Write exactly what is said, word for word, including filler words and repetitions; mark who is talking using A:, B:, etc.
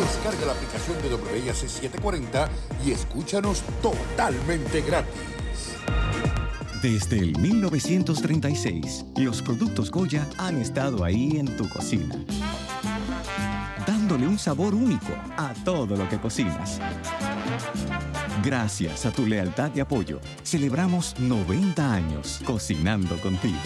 A: Descarga la aplicación de W I A C setecientos cuarenta y escúchanos totalmente gratis.
B: Desde el mil novecientos treinta y seis, los productos Goya han estado ahí en tu cocina, dándole un sabor único a todo lo que cocinas. Gracias a tu lealtad y apoyo, celebramos noventa años cocinando contigo.